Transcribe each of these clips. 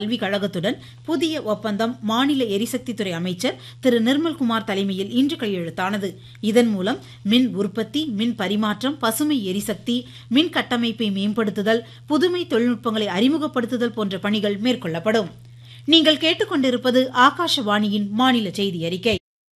கல்விக் கழகத்துடன் புதிய ஒப்பந்தம் மாநில எரிசக்தித்துறை அமைச்சர் திரு நிர்மல்குமார் தலைமையில் இன்று கையெழுத்தானது. இதன் மூலம் மின் உற்பத்தி, மின் பரிமாற்றம், பசுமை எரிசக்தி, மின் கட்டமைப்பை மேம்படுத்துதல், புதுமை தொழில்நுட்பங்களை அறிமுகப்படுத்துதல் போன்ற பணிகள் மேற்கொள்ளப்படும். நீங்கள் கேட்டுக்கொண்டிருப்பது ஆகாஷவாணியின் மாநில செய்தி அறிக்கை.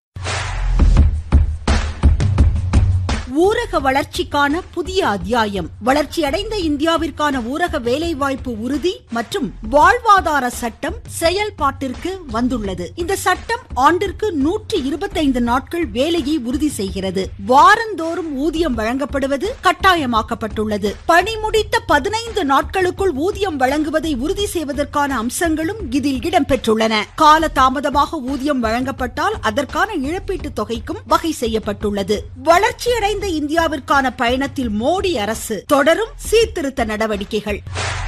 ஊரக வளர்ச்சிக்கான புதிய அத்தியாயம். வளர்ச்சியடைந்த இந்தியாவிற்கான ஊரக வேலைவாய்ப்பு உறுதி மற்றும் வாழ்வாதார சட்டம் செயல்பாட்டிற்கு வந்துள்ளது. இந்த சட்டம் ஆண்டிற்கு 125 நாட்கள் வேலையை உறுதி செய்கிறது. வாரந்தோறும் ஊதியம் வழங்கப்படுவது கட்டாயமாக்கப்பட்டுள்ளது. பணி முடித்த 15 நாட்களுக்குள் ஊதியம் வழங்குவதை உறுதி செய்வதற்கான அம்சங்களும் இதில் இடம்பெற்றுள்ளன. கால தாமதமாக ஊதியம் வழங்கப்பட்டால் அதற்கான இழப்பீட்டுத் தொகைக்கும் வகை செய்யப்பட்டுள்ளது. வளர்ச்சியடைந்த இந்தியாவிற்கான பயணத்தில் மோடி அரசு தொடரும் சீர்திருத்த நடவடிக்கைகள்.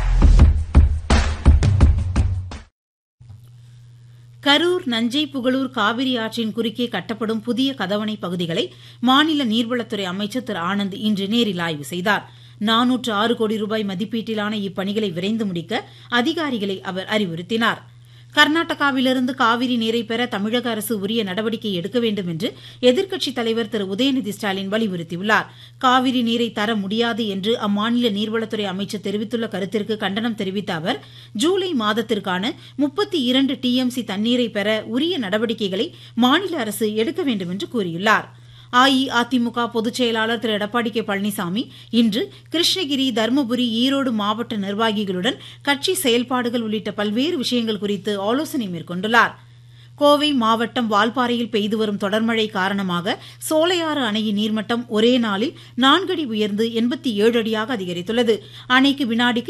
கரூர், நஞ்சை புகழூர் காவிரி ஆற்றின் குறுக்கே கட்டப்படும் புதிய கதவணை பகுதிகளை மாநில நீர்வளத்துறை அமைச்சர் திரு ஆனந்த் இன்று நேரில் ஆய்வு செய்தார். 406 கோடி ரூபாய் மதிப்பீட்டிலான இப்பணிகளை விரைந்து முடிக்க அதிகாரிகளை அவர் அறிவுறுத்தினார். கர்நாடகாவிலிருந்து காவிரி நீரை பெற தமிழக அரசு உரிய நடவடிக்கை எடுக்க வேண்டும் என்று எதிர்க்கட்சித் தலைவர் திரு உதயநிதி ஸ்டாலின் வலியுறுத்தியுள்ளார். காவிரி நீரை தர முடியாது என்று அம்மாநில நீர்வளத்துறை அமைச்சர் தெரிவித்துள்ள கருத்திற்கு கண்டனம் தெரிவித்த அவர், ஜூலை மாதத்திற்கான 32 TMC தண்ணீரை பெற உரிய நடவடிக்கைகளை மாநில அரசு எடுக்க வேண்டும் என்று கூறியுள்ளார். அஇஅதிமுக பொதுச் செயலாளர் திரு எடப்பாடி கே பழனிசாமி இன்று கிருஷ்ணகிரி, தருமபுரி, ஈரோடு மாவட்ட நிர்வாகிகளுடன் கட்சி செயல்பாடுகள் உள்ளிட்ட பல்வேறு விஷயங்கள் குறித்து ஆலோசனை மேற்கொண்டுள்ளார். கோவை மாவட்டம் வால்பாறையில் பெய்து வரும் தொடர்மழை காரணமாக சோலையாறு அணையின் நீர்மட்டம் ஒரே நாளில் 4 அடி உயர்ந்து 87 அடியாக அதிகரித்துள்ளது. அணைக்கு வினாடிக்கு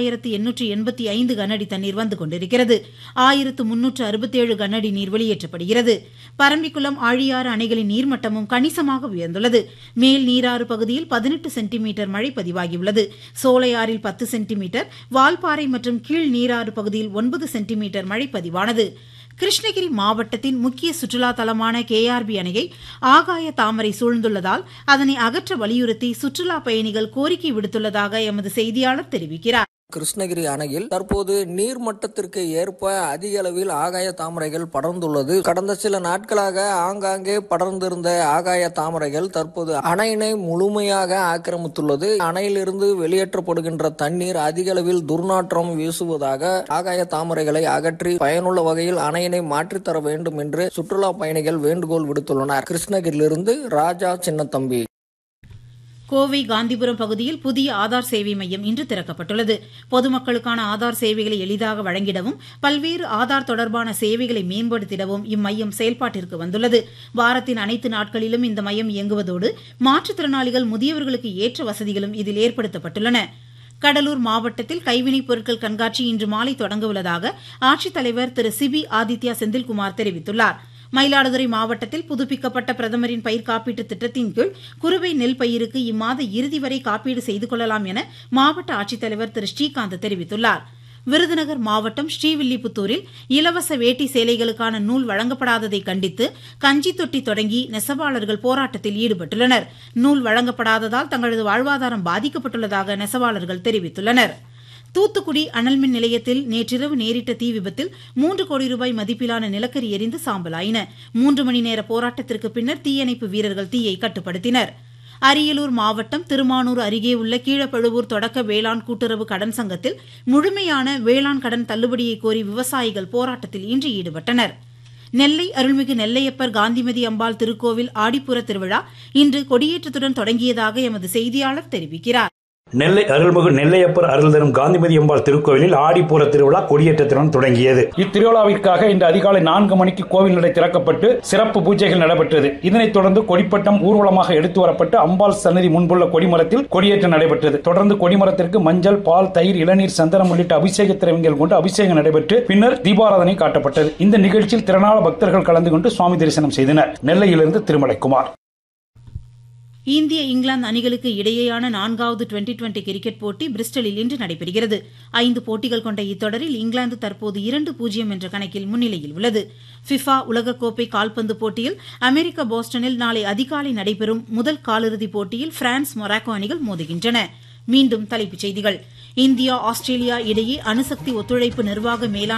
2885 கனஅடி தண்ணீர் வந்து கொண்டிருக்கிறது. 1367 கனஅடி நீர் வெளியேற்றப்படுகிறது. பரம்பிக்குளம், ஆழியாறு அணைகளின் நீர்மட்டமும் கணிசமாக உயர்ந்துள்ளது. மேல் நீராறு பகுதியில் 18 சென்டிமீட்டர் மழை பதிவாகியுள்ளது. சோலையாறில் 10 சென்டிமீட்டர், வால்பாறை மற்றும் கீழ் நீராறு பகுதியில் 9 சென்டிமீட்டர் மழை பதிவானது. கிருஷ்ணகிரி மாவட்டத்தின் முக்கிய சுற்றுலா தலமான KRB அணையை ஆகாய தாமரை சூழ்ந்துள்ளதால் அதனை அகற்ற வலியுறுத்தி சுற்றுலா பயணிகள் கோரிக்கை விடுத்துள்ளதாக எமது செய்தியாளர் தெரிவிக்கிறார். கிருஷ்ணகிரி அணையில் தற்போது நீர் மட்டத்திற்கு ஏற்ப அதிக அளவில் ஆகாய தாமரைகள் படர்ந்துள்ளது. கடந்த சில நாட்களாக ஆங்காங்கே படர்ந்திருந்த ஆகாய தாமரைகள் தற்போது அணையினை முழுமையாக ஆக்கிரமித்துள்ளது. அணையிலிருந்து வெளியேற்றப்படுகின்ற தண்ணீர் அதிக அளவில் துர்நாற்றம் வீசுவதாக ஆகாய தாமரைகளை அகற்றி பயனுள்ள வகையில் அணையினை மாற்றித்தர வேண்டும் என்று சுற்றுலா பயணிகள் வேண்டுகோள் விடுத்துள்ளனர். கிருஷ்ணகிரியிலிருந்து ராஜா சின்னத்தம்பி. கோவை காந்திபுரம் பகுதியில் புதிய ஆதார் சேவை மையம் இன்று திறக்கப்பட்டுள்ளது. பொதுமக்களுக்கான ஆதார் சேவைகளை எளிதாக வழங்கிடவும் பல்வேறு ஆதார் தொடர்பான சேவைகளை மேம்படுத்திடவும் இம்மையம் செயல்பாட்டிற்கு வந்துள்ளது. வாரத்தின் அனைத்து நாட்களிலும் இந்த மையம் இயங்குவதோடு மாற்றுத்திறனாளிகள், முதியவர்களுக்கு ஏற்ற வசதிகளும் இதில் ஏற்படுத்தப்பட்டுள்ளன. கடலூர் மாவட்டத்தில் கைவினைப் பொருட்கள் கண்காட்சி இன்று மாலை தொடங்கவுள்ளதாக ஆட்சித்தலைவர் திரு சிபி ஆதித்யா செந்தில்குமார் தெரிவித்துள்ளார். மயிலாடுதுறை மாவட்டத்தில் புதுப்பிக்கப்பட்ட பிரதமரின் பயிர் காப்பீட்டு திட்டத்தின் கீழ் குறுவை நெல் பயிருக்கு இம்மாத இறுதி வரை காப்பீடு செய்து கொள்ளலாம் என மாவட்ட ஆட்சித்தலைவர் திரு ஸ்ரீகாந்த் தெரிவித்துள்ளார். விருதுநகர் மாவட்டம் ஸ்ரீவில்லிபுத்தூரில் இலவச வேட்டி சேலைகளுக்கான நூல் வழங்கப்படாததை கண்டித்து கஞ்சி தொட்டி தொடங்கி நெசவாளர்கள் போராட்டத்தில் ஈடுபட்டுள்ளனர். நூல் வழங்கப்படாததால் தங்களது வாழ்வாதாரம் பாதிக்கப்பட்டுள்ளதாக நெசவாளர்கள் தெரிவித்துள்ளனர். தூத்துக்குடி அனல்மின் நிலையத்தில் நேற்றிரவு நேரிட்ட தீ விபத்தில் 3 கோடி ரூபாய் மதிப்பிலான நிலக்கரி எரிந்து சாம்பலாயின. 3 மணி நேர போராட்டத்திற்கு பின்னர் தீயணைப்பு வீரர்கள் தீயை கட்டுப்படுத்தினர். அரியலூர் மாவட்டம் திருமானூர் அருகே உள்ள கீழப்பழுவூர் தொடக்க வேளாண் கூட்டுறவு கடன் சங்கத்தில் முழுமையான வேளாண் கடன் தள்ளுபடியை கோரி விவசாயிகள் போராட்டத்தில் இன்று ஈடுபட்டனர். நெல்லை அருள்மிகு நெல்லையப்பர் காந்திமதி அம்பாள் திருக்கோவில் ஆடிப்புற திருவிழா இன்று கொடியேற்றத்துடன் தொடங்கியதாக எமது செய்தியாளர் தெரிவிக்கிறார். நெல்லை அருள்மிகு நெல்லையப்பர் அருள் தரும் காந்திமதி அம்பாள் திருக்கோவிலில் ஆடிப்பூர திருவிழா கொடியேற்றத்துடன் தொடங்கியது. இத்திருவிழாவிற்காக இன்று அதிகாலை 4 மணிக்கு கோவில் நடை திறக்கப்பட்டு சிறப்பு பூஜைகள் நடைபெற்றது. இதனைத் தொடர்ந்து கொடிப்பட்டம் ஊர்வலமாக எடுத்து வரப்பட்டு அம்பாள் சன்னதி முன்புள்ள கொடிமரத்தில் கொடியேற்றம் நடைபெற்றது. தொடர்ந்து கொடிமரத்திற்கு மஞ்சள், பால், தயிர், இளநீர், சந்தனம் உள்ளிட்ட அபிஷேக திரவியங்கள் கொண்டு அபிஷேகம் நடைபெற்று பின்னர் தீபாராதனை காட்டப்பட்டது. இந்த நிகழ்ச்சியில் திரளான பக்தர்கள் கலந்து கொண்டு சுவாமி தரிசனம் செய்தனர். நெல்லையிலிருந்து திருமலைக்குமார். இந்திய, இங்கிலாந்து அணிகளுக்கு இடையேயான 4வது டுவெண்டி கிரிக்கெட் போட்டி பிரிஸ்டலில் இன்று நடைபெறுகிறது. 5 போட்டிகள் கொண்ட இத்தொடரில் இங்கிலாந்து தற்போது 2-0 என்ற கணக்கில் முன்னிலையில் உள்ளது. ஃபிஃபா உலகக்கோப்பை கால்பந்து போட்டியில் அமெரிக்க போஸ்டனில் நாளை அதிகாலை நடைபெறும் முதல் காலிறுதிப் போட்டியில் பிரான்ஸ், மொராக்கோ அணிகள் மோதுகின்றன. மீண்டும் தலைப்புச் செய்திகள். இந்தியா ஆஸ்திரேலியா இடையே அணுசக்தி ஒத்துழைப்பு நிர்வாக மேலாண்மை